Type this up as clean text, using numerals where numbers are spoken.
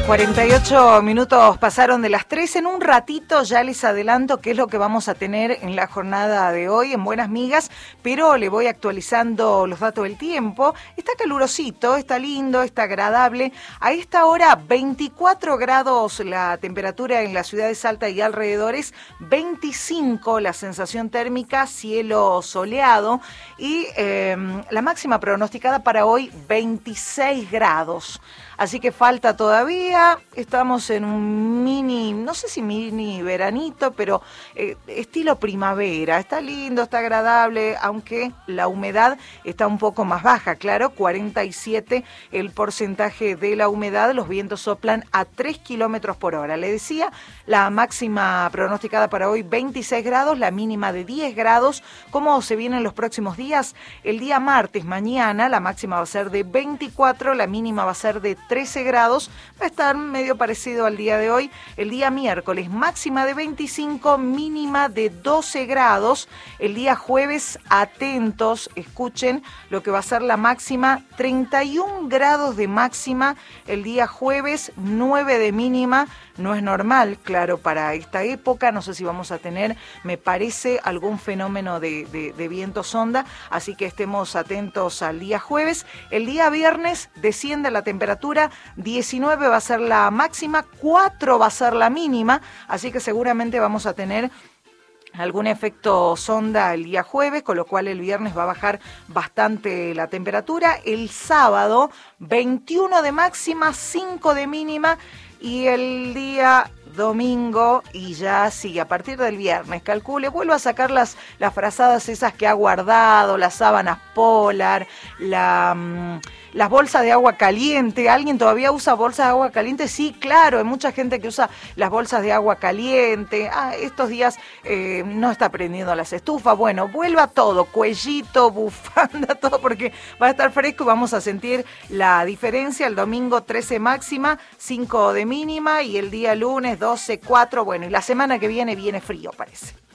48 minutos pasaron de las 3. En un ratito ya les adelanto qué es lo que vamos a tener en la jornada de hoy en Buenas Migas, pero le voy actualizando los datos del tiempo. Está calurosito, está lindo, está agradable. A esta hora 24 grados la temperatura en la ciudad de Salta y alrededores, 25 la sensación térmica, cielo soleado y la máxima pronosticada para hoy 26 grados. Así que falta todavía, estamos en un mini, no sé si mini veranito, pero estilo primavera. Está lindo, está agradable, aunque la humedad está un poco más baja, claro, 47 el porcentaje de la humedad, los vientos soplan a 3 kilómetros por hora. Le decía, la máxima pronosticada para hoy 26 grados, la mínima de 10 grados. ¿Cómo se vienen los próximos días? El día martes, mañana, la máxima va a ser de 24, la mínima va a ser de 13 grados, va a estar medio parecido al día de hoy. El día miércoles, máxima de 25, mínima de 12 grados. El día jueves, atentos, escuchen lo que va a ser la máxima, 31 grados de máxima. El día jueves, 9 de mínima. No es normal, claro, para esta época. No sé si vamos a tener, me parece, algún fenómeno de viento sonda, así que estemos atentos al día jueves. El día viernes desciende la temperatura, 19 va a ser la máxima, 4 va a ser la mínima, así que seguramente vamos a tener algún efecto sonda el día jueves, con lo cual el viernes va a bajar bastante la temperatura. El sábado, 21 de máxima, 5 de mínima. Y el día domingo, y ya sigue a partir del viernes, calcule, vuelvo a sacar las frazadas esas que ha guardado, las sábanas polar, las bolsas de agua caliente. ¿Alguien todavía usa bolsas de agua caliente? Sí, claro, hay mucha gente que usa las bolsas de agua caliente. Estos días no está prendiendo las estufas. Bueno, vuelva todo, cuellito, bufanda, todo, porque va a estar fresco y vamos a sentir la diferencia. El domingo 13 máxima, 5 de mínima, y el día lunes 12, 4, bueno, y la semana que viene frío, parece.